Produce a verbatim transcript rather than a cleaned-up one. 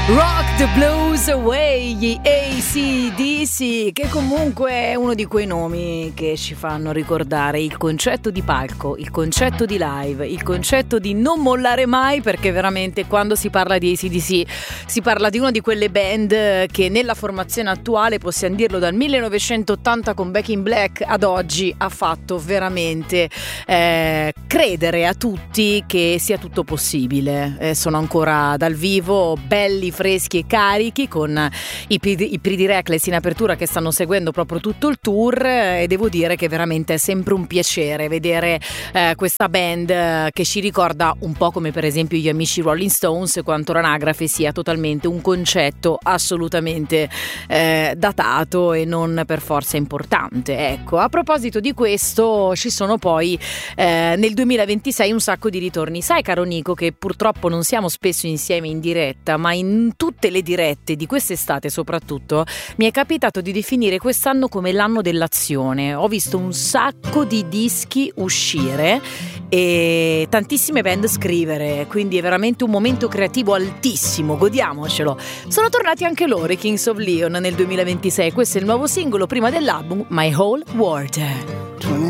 Rock the Blues Away, gli A C D C, che comunque è uno di quei nomi che ci fanno ricordare il concetto di palco, il concetto di live, il concetto di non mollare mai, perché veramente quando si parla di A C D C si parla di una di quelle band che nella formazione attuale, possiamo dirlo dal millenovecentottanta con Back in Black ad oggi, ha fatto veramente eh, credere a tutti che sia tutto possibile. Eh, sono ancora dal vivo, belli, freschi e carichi, con i, i Pretty Reckless in apertura che stanno seguendo proprio tutto il tour, e devo dire che veramente è sempre un piacere vedere eh, questa band eh, che ci ricorda un po' come per esempio gli amici Rolling Stones, quanto l'anagrafe sia totalmente un concetto assolutamente eh, datato e non per forza importante. Ecco, a proposito di questo, ci sono poi eh, nel duemilaventisei un sacco di ritorni. Sai, caro Nico, che purtroppo non siamo spesso insieme in diretta, ma in tutte le dirette di quest'estate soprattutto mi è capitato di definire quest'anno come l'anno dell'azione. Ho visto un sacco di dischi uscire e tantissime band scrivere, quindi è veramente un momento creativo altissimo, godiamocelo. Sono tornati anche loro, i Kings of Leon, nel duemilaventisei. Questo è il nuovo singolo prima dell'album My Whole World.